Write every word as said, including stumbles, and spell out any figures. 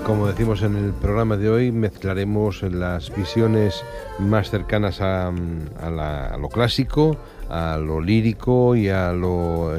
como decimos en el programa de hoy, mezclaremos las visiones más cercanas a, a, la, a lo clásico, a lo lírico y a lo